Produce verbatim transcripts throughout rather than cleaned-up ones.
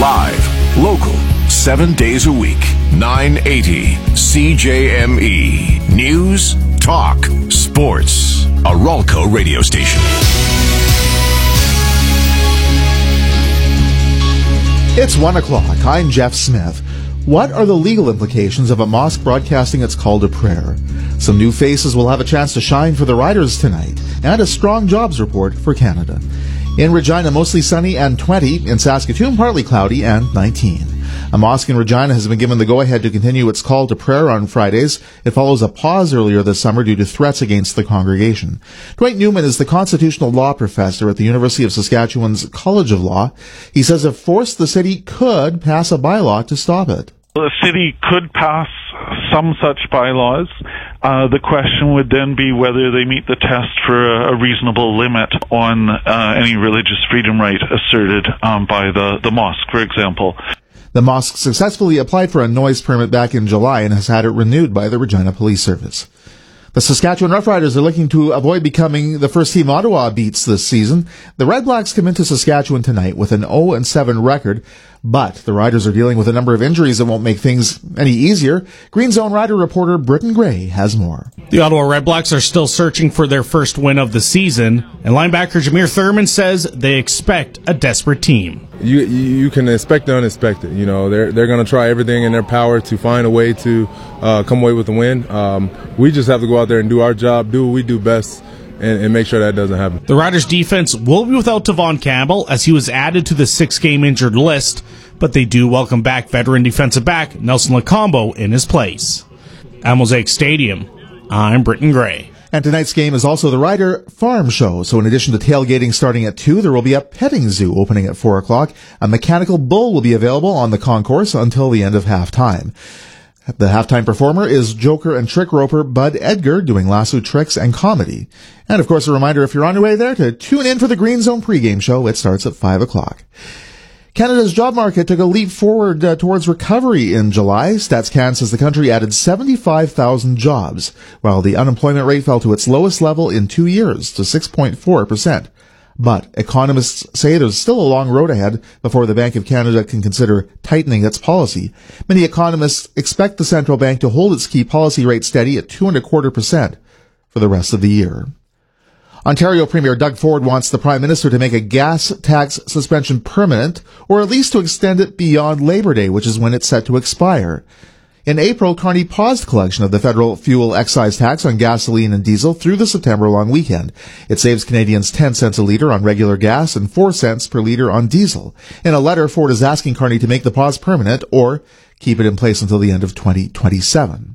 Live, local, seven days a week, nine eighty C J M E. News, talk, sports. A Ralco radio station. It's one o'clock. I'm Jeff Smith. What are the legal implications of a mosque broadcasting its call to prayer? Some new faces will have a chance to shine for the Riders tonight, and a strong jobs report for Canada. In Regina, mostly sunny and twenty. In Saskatoon, partly cloudy and nineteen. A mosque in Regina has been given the go-ahead to continue its call to prayer on Fridays. It follows a pause earlier this summer due to threats against the congregation. Dwight Newman is the constitutional law professor at the University of Saskatchewan's College of Law. He says if forced, the city could pass a bylaw to stop it. The city could pass some such bylaws. Uh, the question would then be whether they meet the test for a, a reasonable limit on uh, any religious freedom right asserted um, by the, the mosque, for example. The mosque successfully applied for a noise permit back in July and has had it renewed by the Regina Police Service. The Saskatchewan Roughriders are looking to avoid becoming the first team Ottawa beats this season. The Red Blacks come into Saskatchewan tonight with an oh and seven record, but the Riders are dealing with a number of injuries that won't make things any easier. Green Zone Rider reporter Britton Gray has more. The Ottawa Red Blacks are still searching for their first win of the season, and linebacker Jameer Thurman says they expect a desperate team. You you can expect the unexpected. You know, they're they're going to try everything in their power to find a way to uh, come away with the win. Um, we just have to go out there and do our job, do what we do best, and, and make sure that doesn't happen. The Riders' defense will be without Tavon Campbell as he was added to the six-game injured list, but they do welcome back veteran defensive back Nelson Lacombo in his place. At Mosaic Stadium, I'm Britton Gray. And tonight's game is also the Rider Farm Show. So in addition to tailgating starting at two, there will be a petting zoo opening at four o'clock. A mechanical bull will be available on the concourse until the end of halftime. The halftime performer is Joker and trick roper Bud Edgar doing lasso tricks and comedy. And of course, a reminder if you're on your way there to tune in for the Green Zone pregame show. It starts at five o'clock. Canada's job market took a leap forward uh, towards recovery in July. StatsCan says the country added seventy-five thousand jobs, while the unemployment rate fell to its lowest level in two years, to six point four percent. But economists say there's still a long road ahead before the Bank of Canada can consider tightening its policy. Many economists expect the central bank to hold its key policy rate steady at two and a quarter percent for the rest of the year. Ontario Premier Doug Ford wants the Prime Minister to make a gas tax suspension permanent, or at least to extend it beyond Labor Day, which is when it's set to expire. In April, Carney paused collection of the federal fuel excise tax on gasoline and diesel through the September long weekend. It saves Canadians ten cents a litre on regular gas and four cents per litre on diesel. In a letter, Ford is asking Carney to make the pause permanent or keep it in place until the end of twenty twenty-seven.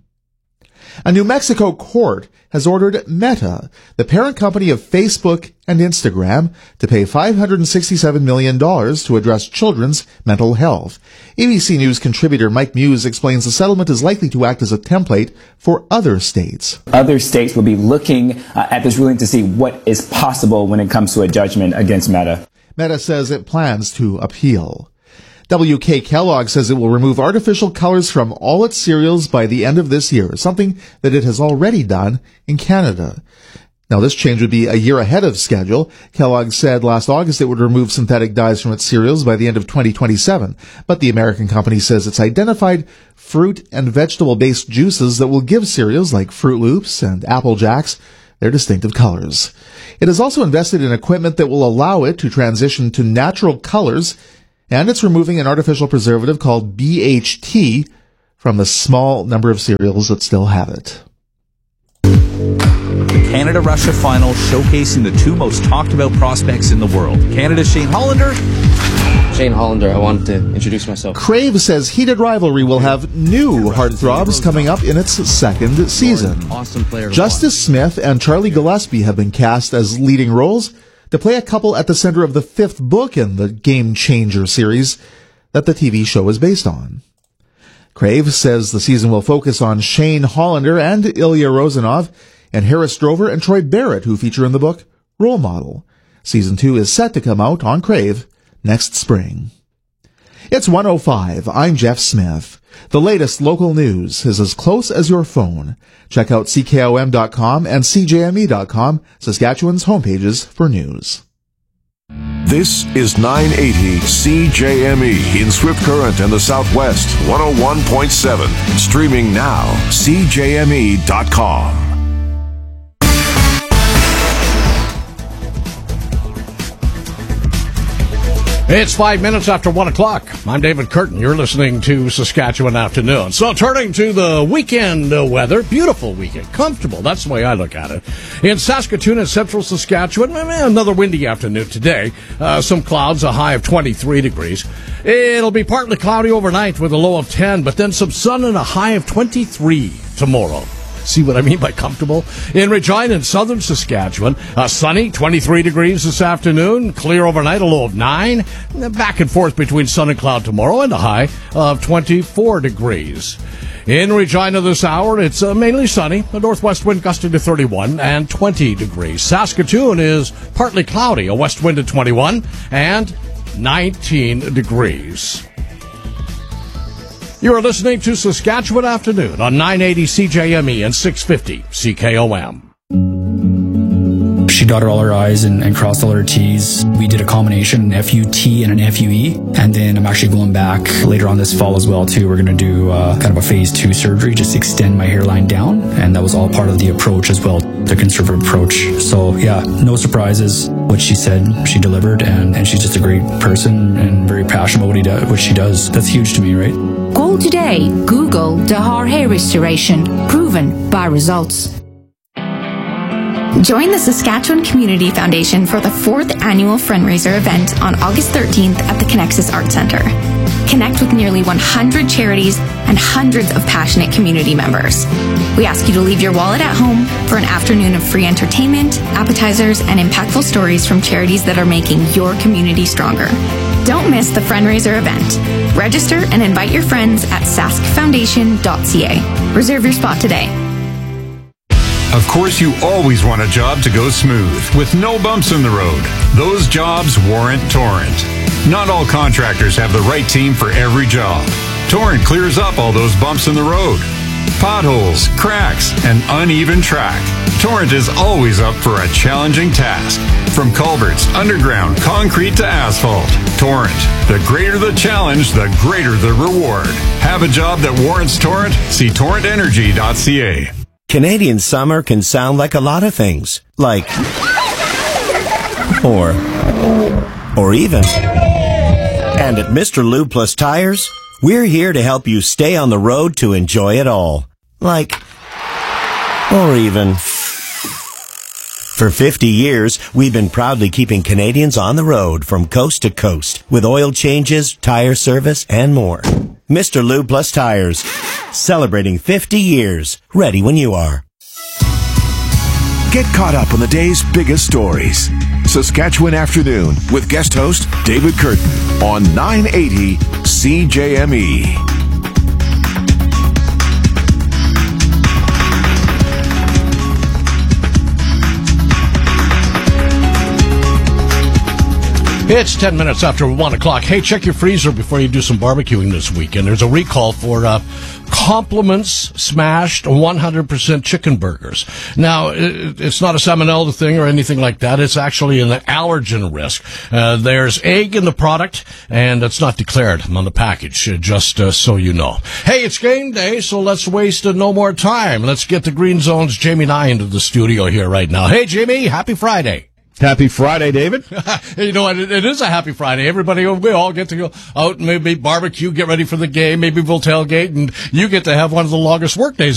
A New Mexico court has ordered Meta, the parent company of Facebook and Instagram, to pay five hundred sixty-seven million dollars to address children's mental health. A B C News contributor Mike Muse explains the settlement is likely to act as a template for other states. Other states will be looking uh, at this ruling to see what is possible when it comes to a judgment against Meta. Meta says it plans to appeal. W K Kellogg says it will remove artificial colors from all its cereals by the end of this year, something that it has already done in Canada. Now, this change would be a year ahead of schedule. Kellogg said last August it would remove synthetic dyes from its cereals by the end of twenty twenty-seven, but the American company says it's identified fruit and vegetable-based juices that will give cereals like Fruit Loops and Apple Jacks their distinctive colors. It has also invested in equipment that will allow it to transition to natural colors, and it's removing an artificial preservative called B H T from the small number of cereals that still have it. The Canada-Russia final showcasing the two most talked about prospects in the world. Canada's Shane Hollander. Shane Hollander, I wanted to introduce myself. Crave says Heated Rivalry will have new heartthrobs coming up in its second season. Awesome player. Justice Smith and Charlie Gillespie have been cast as leading roles to play a couple at the center of the fifth book in the Game Changer series that the T V show is based on. Crave says the season will focus on Shane Hollander and Ilya Rozanov, and Harris Drover and Troy Barrett, who feature in the book Role Model. Season two is set to come out on Crave next spring. It's one oh five. I'm Jeff Smith. The latest local news is as close as your phone. Check out C K O M dot com and C J M E dot com, Saskatchewan's homepages for news. This is nine eighty C J M E in Swift Current and the Southwest, one oh one point seven. Streaming now, C J M E dot com. It's five minutes after one o'clock. I'm David Curtin. You're listening to Saskatchewan Afternoon. So turning to the weekend uh, weather, beautiful weekend, comfortable. That's the way I look at it. In Saskatoon and central Saskatchewan, another windy afternoon today. Uh, some clouds, a high of twenty-three degrees. It'll be partly cloudy overnight with a low of ten, but then some sun and a high of twenty-three tomorrow. See what I mean by comfortable? In Regina in southern Saskatchewan, uh, sunny, twenty-three degrees this afternoon, clear overnight, a low of nine, back and forth between sun and cloud tomorrow, and a high of twenty-four degrees. In Regina this hour, it's uh, mainly sunny, a northwest wind gusting to thirty-one and twenty degrees. Saskatoon is partly cloudy, a west wind at twenty-one and nineteen degrees. You are listening to Saskatchewan Afternoon on nine eighty C J M E and six fifty C K O M. She dotted all her I's and, and crossed all her T's. We did a combination, an F U T and an F U E. And then I'm actually going back later on this fall as well, too. We're going to do uh, kind of a phase two surgery, just to extend my hairline down. And that was all part of the approach as well, the conservative approach. So, yeah, no surprises. What she said, she delivered. And, and she's just a great person and very passionate about what, he do, what she does. That's huge to me, right? Call today. Google Dahar Hair Restoration. Proven by results. Join the Saskatchewan Community Foundation for the fourth annual fundraiser event on August thirteenth at the Connexus Arts Centre. Connect with nearly one hundred charities and hundreds of passionate community members. We ask you to leave your wallet at home for an afternoon of free entertainment, appetizers, and impactful stories from charities that are making your community stronger. Don't miss the fundraiser event. Register and invite your friends at sask foundation dot c a. Reserve your spot today. Of course, you always want a job to go smooth, with no bumps in the road. Those jobs warrant Torrent. Not all contractors have the right team for every job. Torrent clears up all those bumps in the road. Potholes, cracks, and uneven track. Torrent is always up for a challenging task. From culverts, underground, concrete to asphalt. Torrent. The greater the challenge, the greater the reward. Have a job that warrants Torrent? See torrent energy dot c a. Canadian summer can sound like a lot of things. Like, or, or even. And at Mister Lube Plus Tires, we're here to help you stay on the road to enjoy it all. Like, or even. For fifty years, we've been proudly keeping Canadians on the road from coast to coast with oil changes, tire service, and more. Mister Lube Plus Tires, celebrating fifty years, ready when you are. Get caught up on the day's biggest stories. Saskatchewan Afternoon with guest host David Curtin on nine eighty C J M E. It's ten minutes after one o'clock. Hey, check your freezer before you do some barbecuing this weekend. There's a recall for uh, Compliments Smashed one hundred percent chicken burgers. Now, it, it's not a salmonella thing or anything like that. It's actually an allergen risk. Uh, there's egg in the product, and it's not declared on the package, uh, just uh, so you know. Hey, it's game day, so let's waste uh, no more time. Let's get the Green Zone's Jamie Nye into the studio here right now. Hey, Jamie, happy Friday. Happy Friday, David. You know what? It, it is a happy Friday. Everybody, we all get to go out and maybe barbecue, get ready for the game. Maybe we'll tailgate, and you get to have one of the longest work days